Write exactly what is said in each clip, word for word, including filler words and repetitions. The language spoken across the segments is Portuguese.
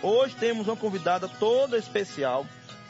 Hoje temos uma convidada toda especial,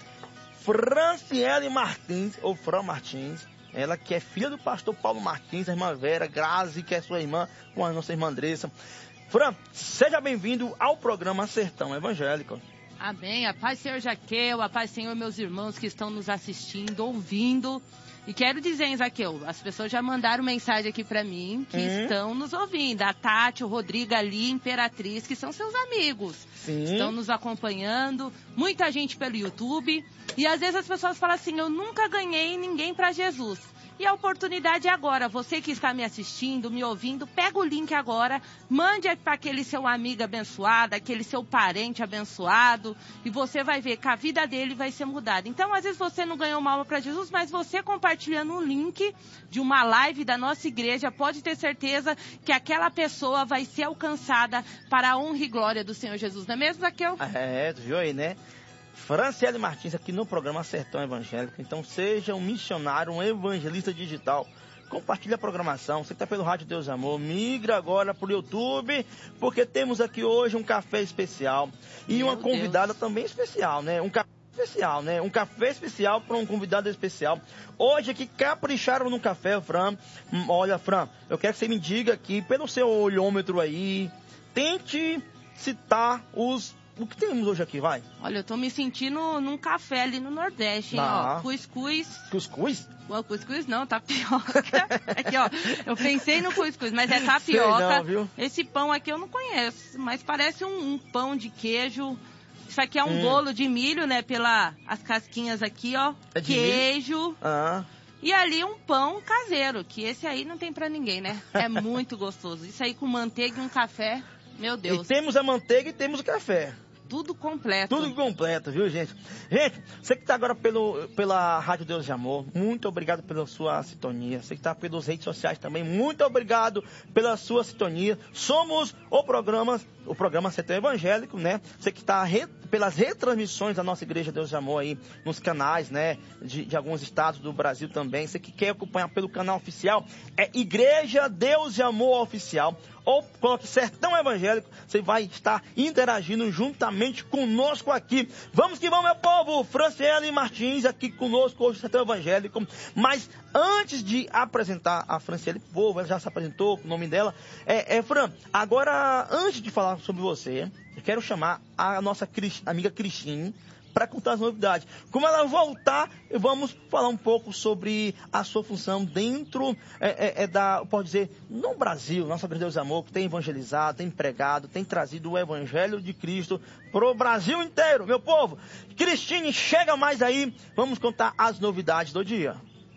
Franciele Martins, ou Fran Martins. Ela que é filha do pastor Paulo Martins, a irmã Vera, Grazi, que é sua irmã, com a nossa irmã Andressa. Fran, seja bem-vindo ao programa Sertão Evangélico. Amém. A paz, Senhor Jaqueu, a paz, Senhor, meus irmãos que estão nos assistindo, ouvindo. E quero dizer, hein, Zaqueu, as pessoas já mandaram mensagem aqui pra mim que hum. estão nos ouvindo. A Tati, o Rodrigo, ali, Imperatriz, que são seus amigos. Sim. Estão nos acompanhando. Muita gente pelo YouTube. E às vezes as pessoas falam assim, eu nunca ganhei ninguém pra Jesus. E a oportunidade é agora. Você que está me assistindo, me ouvindo, pega o link agora, mande para aquele seu amigo abençoado, aquele seu parente abençoado, e você vai ver que a vida dele vai ser mudada. Então, às vezes você não ganhou uma alma para Jesus, mas você compartilhando um link de uma live da nossa igreja, pode ter certeza que aquela pessoa vai ser alcançada para a honra e glória do Senhor Jesus. Não é mesmo, Zaqueu? É, tu viu aí, né? Franciele Martins aqui no programa Sertão Evangélico. Então seja um missionário, um evangelista digital. Compartilhe a programação. Você que está pelo Rádio Deus Amor, migra agora para o YouTube, porque temos aqui hoje um café especial e Meu uma convidada Deus. também especial, né? Um café especial, né? Um café especial para um convidado especial. Hoje aqui capricharam no café, Fran. Olha, Fran, eu quero que você me diga aqui, pelo seu olhômetro aí, tente citar os... O que temos hoje aqui, vai? Olha, eu tô me sentindo num café ali no Nordeste, hein, Ah. ó. Cuscuz. Cuscuz? Não, cuscuz não, tapioca. Aqui, ó, eu pensei no cuscuz, mas é tapioca. Sei não, viu? Esse pão aqui eu não conheço, mas parece um, um pão de queijo. Isso aqui é um hum. bolo de milho, né, pela as casquinhas aqui, ó. É de queijo. Milho? Ah. E ali um pão caseiro, que esse aí não tem pra ninguém, né? É muito gostoso. Isso aí com manteiga e um café, meu Deus. E temos a manteiga e temos o café. Tudo completo. Tudo completo, viu, gente? Gente, você que está agora pelo, pela Rádio Deus de Amor, muito obrigado pela sua sintonia. Você que está pelas redes sociais também, muito obrigado pela sua sintonia. Somos o programa, o programa Sertão Evangélico, né? Você que está re, pelas retransmissões da nossa Igreja Deus de Amor aí, nos canais, né? De, de alguns estados do Brasil também. Você que quer acompanhar pelo canal oficial, é Igreja Deus de Amor Oficial. Ou coloque Sertão Evangélico, você vai estar interagindo juntamente conosco aqui. Vamos que vamos, meu povo! Franciele Martins aqui conosco hoje no Sertão Evangélico. Mas antes de apresentar a Franciele, povo, ela já se apresentou com o nome dela. É, é Fran, agora, antes de falar sobre você, eu quero chamar a nossa amiga Cristine para contar as novidades. Como ela voltar, vamos falar um pouco sobre a sua função dentro é, é, é da, pode dizer, no Brasil, nossa Igreja Deus Amor, que tem evangelizado, tem pregado, tem trazido o Evangelho de Cristo pro Brasil inteiro, meu povo. Cristine, chega mais aí, vamos contar as novidades do dia.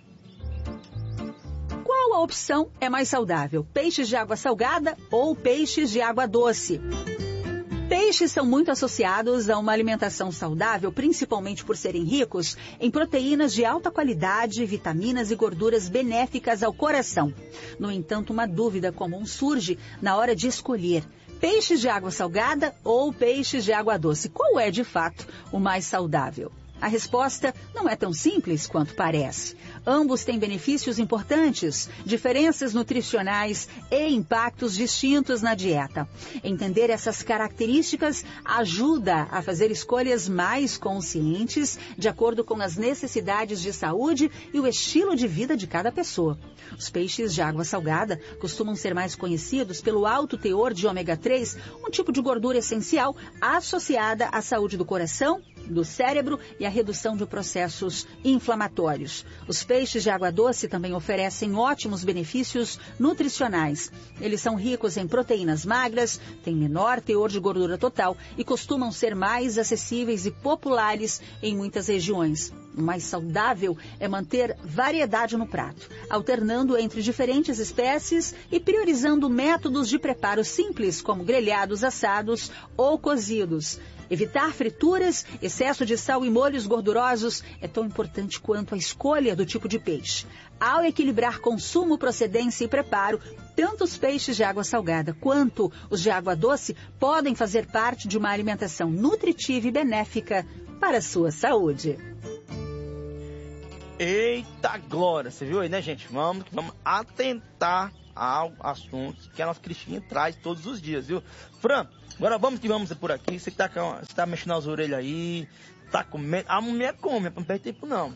Qual a opção é mais saudável? Peixes de água salgada ou peixes de água doce? Peixes são muito associados a uma alimentação saudável, principalmente por serem ricos em proteínas de alta qualidade, vitaminas e gorduras benéficas ao coração. No entanto, uma dúvida comum surge na hora de escolher peixes de água salgada ou peixes de água doce. Qual é, de fato, o mais saudável? A resposta não é tão simples quanto parece. Ambos têm benefícios importantes, diferenças nutricionais e impactos distintos na dieta. Entender essas características ajuda a fazer escolhas mais conscientes, de acordo com as necessidades de saúde e o estilo de vida de cada pessoa. Os peixes de água salgada costumam ser mais conhecidos pelo alto teor de ômega três, um tipo de gordura essencial associada à saúde do coração, do cérebro e a redução de processos inflamatórios. Os peixes de água doce também oferecem ótimos benefícios nutricionais. Eles são ricos em proteínas magras, têm menor teor de gordura total e costumam ser mais acessíveis e populares em muitas regiões. O mais saudável é manter variedade no prato, alternando entre diferentes espécies e priorizando métodos de preparo simples, como grelhados, assados ou cozidos. Evitar frituras, excesso de sal e molhos gordurosos é tão importante quanto a escolha do tipo de peixe. Ao equilibrar consumo, procedência e preparo, tanto os peixes de água salgada quanto os de água doce podem fazer parte de uma alimentação nutritiva e benéfica para a sua saúde. Eita glória, você viu aí, né, gente? Vamos, vamos atentar ao assunto que a nossa Cristina traz todos os dias, viu? Fran, agora vamos que vamos por aqui. Você que tá, com, você tá mexendo as orelhas aí, tá comendo. A mulher come, não perde tempo não.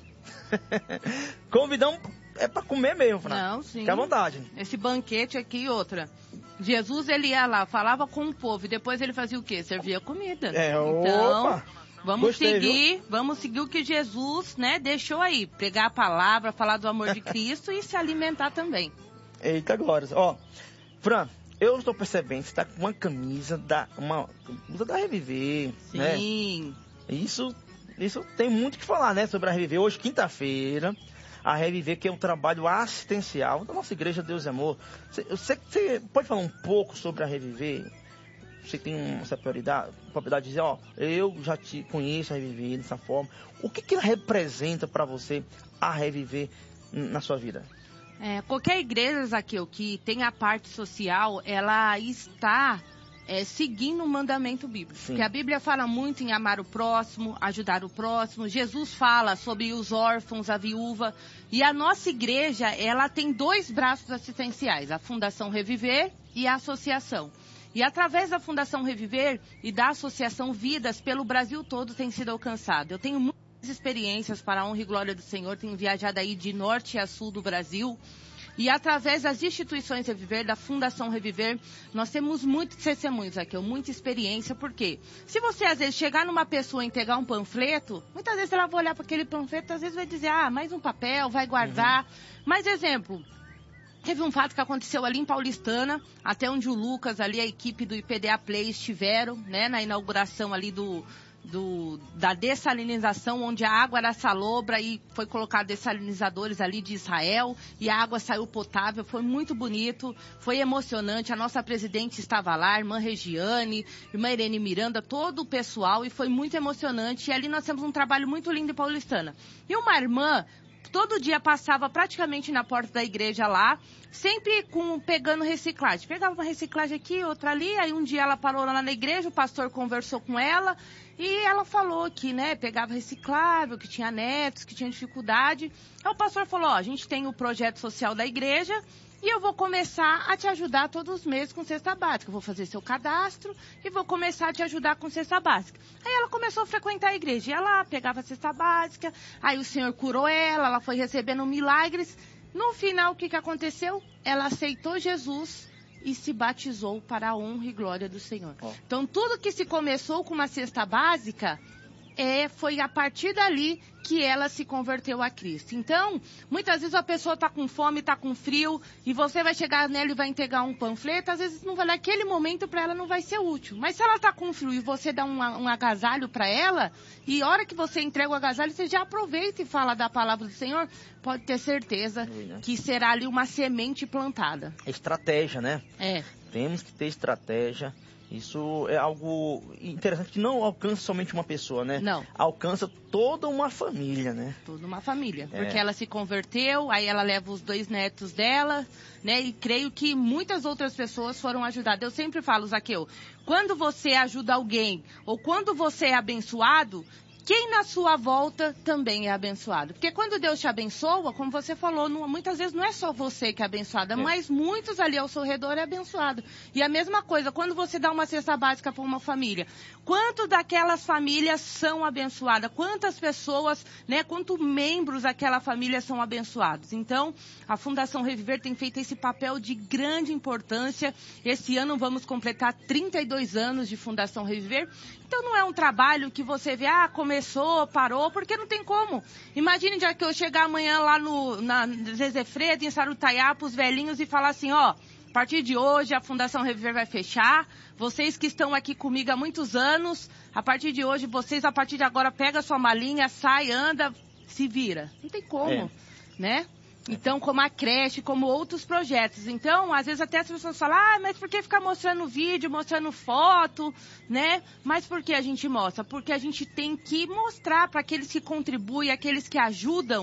Convidão é pra comer mesmo, Fran. Não, sim. Fica à vontade. Esse banquete aqui, outra. Jesus, ele ia lá, falava com o povo e depois ele fazia o quê? Servia comida. É, então, opa. Vamos Gostei, seguir, viu? vamos seguir o que Jesus, né, deixou aí. Pregar a palavra, falar do amor de Cristo e se alimentar também. Eita glória. Ó, Fran, eu estou percebendo que você tá com uma camisa da, uma camisa da Reviver, né? Sim. Isso, isso tem muito o que falar, né, sobre a Reviver. Hoje, quinta-feira, a Reviver, que é um trabalho assistencial da nossa igreja Deus e Amor. Você, você, você pode falar um pouco sobre a Reviver? Você tem essa prioridade, propriedade de dizer, ó, eu já te conheço a Reviver dessa forma. O que, que ela representa para você, a Reviver, na sua vida? É, qualquer igreja, Zaqueu, que tem a parte social, ela está é, seguindo o mandamento bíblico. Sim. Porque a Bíblia fala muito em amar o próximo, ajudar o próximo. Jesus fala sobre os órfãos, a viúva. E a nossa igreja, ela tem dois braços assistenciais, a Fundação Reviver e a Associação. E através da Fundação Reviver e da Associação Vidas, pelo Brasil todo tem sido alcançado. Eu tenho muitas experiências para a honra e glória do Senhor, tenho viajado aí de norte a sul do Brasil. E através das instituições Reviver, da Fundação Reviver, nós temos muitos testemunhos aqui, muita experiência, porque se você às vezes chegar numa pessoa e entregar um panfleto, muitas vezes ela vai olhar para aquele panfleto, às vezes vai dizer, ah, mais um papel, vai guardar. Uhum. Mas exemplo, teve um fato que aconteceu ali em Paulistana, até onde o Lucas, ali a equipe do I P D A Play estiveram, né, na inauguração ali do, do, da dessalinização, onde a água era salobra e foi colocado dessalinizadores ali de Israel e a água saiu potável, foi muito bonito, foi emocionante, a nossa presidente estava lá, a irmã Regiane, a irmã Irene Miranda, todo o pessoal, e foi muito emocionante, e ali nós temos um trabalho muito lindo em Paulistana. E uma irmã todo dia passava praticamente na porta da igreja lá, sempre com, pegando reciclagem. Pegava uma reciclagem aqui, outra ali, aí um dia ela parou lá na igreja, o pastor conversou com ela e ela falou que, né, pegava reciclável, que tinha netos, que tinha dificuldade. Aí o pastor falou, ó, a gente tem o projeto social da igreja e eu vou começar a te ajudar todos os meses com cesta básica. Eu vou fazer seu cadastro e vou começar a te ajudar com cesta básica. Aí ela começou a frequentar a igreja. Ia lá, pegava a cesta básica. Aí o Senhor curou ela, ela foi recebendo milagres. No final, o que, que aconteceu? Ela aceitou Jesus e se batizou para a honra e glória do Senhor. Oh. Então, tudo que se começou com uma cesta básica, é, foi a partir dali que ela se converteu a Cristo. Então, muitas vezes a pessoa está com fome, está com frio, e você vai chegar nela e vai entregar um panfleto, às vezes não vai, naquele momento para ela não vai ser útil. Mas se ela está com frio e você dá um, um agasalho para ela, e a hora que você entrega o agasalho, você já aproveita e fala da palavra do Senhor, pode ter certeza que será ali uma semente plantada. Estratégia, né? É. Temos que ter estratégia. Isso é algo interessante, que não alcança somente uma pessoa, né? Não. Alcança toda uma família, né? Toda uma família. É. Porque ela se converteu, aí ela leva os dois netos dela, né? E creio que muitas outras pessoas foram ajudadas. Eu sempre falo, Zaqueu, quando você ajuda alguém, ou quando você é abençoado, quem na sua volta também é abençoado. Porque quando Deus te abençoa, como você falou, não, muitas vezes não é só você que é abençoado, é. mas muitos ali ao seu redor é abençoado. E a mesma coisa, quando você dá uma cesta básica para uma família, quantos daquelas famílias são abençoadas? Quantas pessoas, né, quantos membros daquela família são abençoados? Então, a Fundação Reviver tem feito esse papel de grande importância. Esse ano vamos completar trinta e dois anos de Fundação Reviver. Então, não é um trabalho que você vê, ah, começou, parou, porque não tem como. Imagine já que eu chegar amanhã lá no, na Zezé Freitas, em Sarutaiá, para os velhinhos e falar assim, ó, a partir de hoje a Fundação Reviver vai fechar, vocês que estão aqui comigo há muitos anos, a partir de hoje, vocês, a partir de agora, pega sua malinha, sai, anda, se vira. Não tem como, é. né? Então, como a creche, como outros projetos. Então, às vezes até as pessoas falam, ah, mas por que ficar mostrando vídeo, mostrando foto, né? Mas por que a gente mostra? Porque a gente tem que mostrar para aqueles que contribuem, aqueles que ajudam,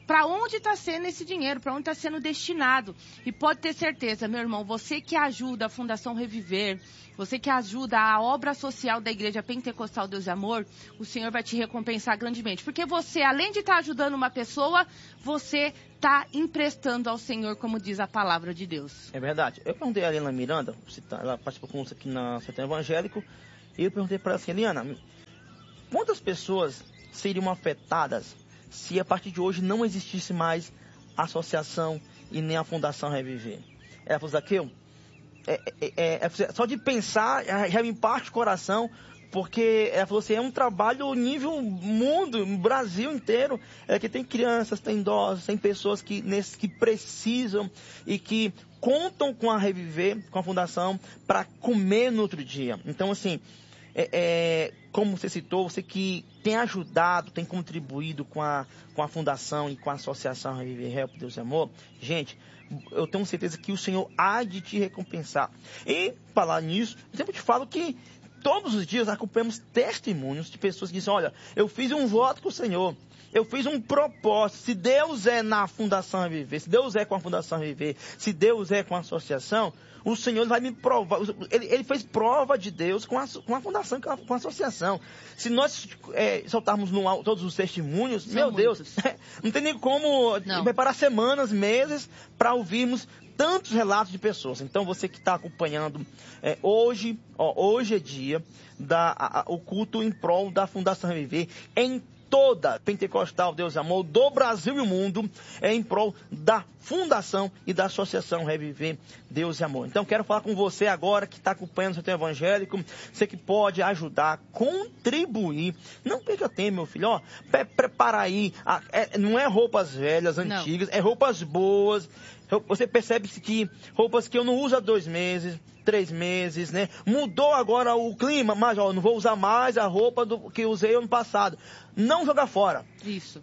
para onde está sendo esse dinheiro, para onde está sendo destinado. E pode ter certeza, meu irmão, você que ajuda a Fundação Reviver, você que ajuda a obra social da Igreja Pentecostal Deus e Amor, o Senhor vai te recompensar grandemente. Porque você, além de estar ajudando uma pessoa, você está emprestando ao Senhor, como diz a palavra de Deus. É verdade. Eu perguntei a Eliana Miranda, ela participou conosco aqui na Sertão Evangélico, e eu perguntei para ela assim, Eliana, quantas pessoas seriam afetadas se a partir de hoje não existisse mais a associação e nem a Fundação Reviver? Ela falou, Zaqueu, é, é, é, é, só de pensar já me parte o coração, porque ela falou assim, é um trabalho nível mundo, Brasil inteiro, é que tem crianças, tem idosos, tem pessoas que, nesse, que precisam e que contam com a Reviver, com a Fundação, para comer no outro dia. Então, assim, é, é, como você citou, você que tem ajudado, tem contribuído com a, com a Fundação e com a Associação Reviver Help Deus e Amor, gente, eu tenho certeza que o Senhor há de te recompensar. E, falar nisso, eu sempre te falo que todos os dias acompanhamos testemunhos de pessoas que dizem, olha, eu fiz um voto com o Senhor, eu fiz um propósito, se Deus é na Fundação Reviver, se Deus é com a Fundação Reviver, se Deus é com a associação, o Senhor vai me provar, ele, ele fez prova de Deus com a, com a Fundação, com a, com a associação. Se nós é, soltarmos no, todos os testemunhos, São meu muitos. Deus, não tem nem como não. preparar semanas, meses, para ouvirmos tantos relatos de pessoas. Então, você que está acompanhando, é, hoje, ó, hoje é dia da a, a, o culto em prol da Fundação Reviver em toda Pentecostal Deus e Amor do Brasil e o mundo, é em prol da Fundação e da Associação Reviver Deus e Amor. Então, quero falar com você agora que está acompanhando o Sertão Evangélico, você que pode ajudar, contribuir. Não perca tempo, meu filho, ó, prepara aí, a, é, não é roupas velhas, antigas, não. É roupas boas. Você percebe que roupas que eu não uso há dois meses, três meses, né? Mudou agora o clima, mas ó, não vou usar mais a roupa do, que eu usei ano passado. Não jogar fora. Isso.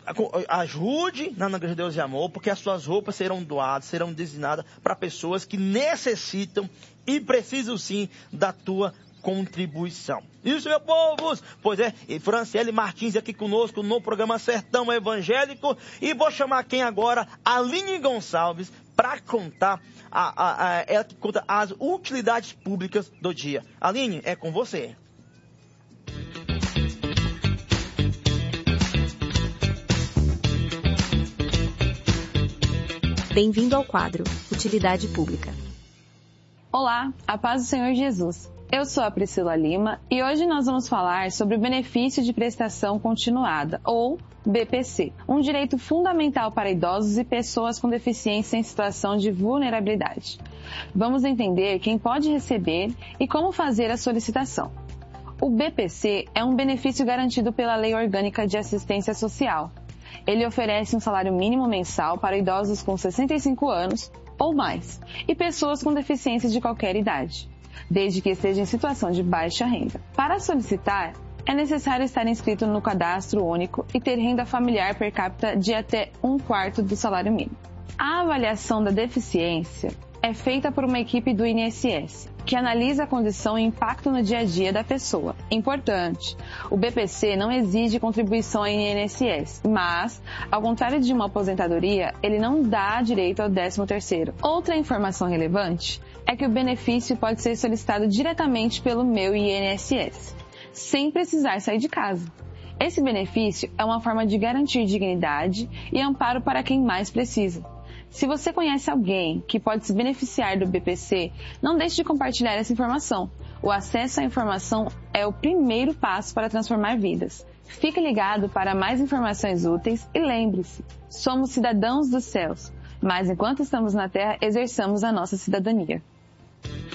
Ajude na Igreja de Deus e Amor, porque as suas roupas serão doadas, serão destinadas para pessoas que necessitam e precisam sim da tua contribuição. Isso, meu povo! Pois é, e Franciele Martins aqui conosco no programa Sertão Evangélico. E vou chamar quem agora? Aline Gonçalves, para contar, a, a, a, ela que conta as utilidades públicas do dia. Aline, é com você. Bem-vindo ao quadro Utilidade Pública. Olá, a paz do Senhor Jesus. Eu sou a Priscila Lima e hoje nós vamos falar sobre o benefício de prestação continuada, ou B P C, um direito fundamental para idosos e pessoas com deficiência em situação de vulnerabilidade. Vamos entender quem pode receber e como fazer a solicitação. O B P C é um benefício garantido pela Lei Orgânica de Assistência Social. Ele oferece um salário mínimo mensal para idosos com sessenta e cinco anos ou mais e pessoas com deficiência de qualquer idade, desde que esteja em situação de baixa renda. Para solicitar, é necessário estar inscrito no cadastro único e ter renda familiar per capita de até um quarto do salário mínimo. A avaliação da deficiência é feita por uma equipe do I N S S, que analisa a condição e impacto no dia a dia da pessoa. Importante, o B P C não exige contribuição ao I N S S, mas, ao contrário de uma aposentadoria, ele não dá direito ao décimo terceiro. Outra informação relevante é que o benefício pode ser solicitado diretamente pelo meu I N S S, sem precisar sair de casa. Esse benefício é uma forma de garantir dignidade e amparo para quem mais precisa. Se você conhece alguém que pode se beneficiar do B P C, não deixe de compartilhar essa informação. O acesso à informação é o primeiro passo para transformar vidas. Fique ligado para mais informações úteis e lembre-se, somos cidadãos dos céus, mas enquanto estamos na terra, exerçamos a nossa cidadania.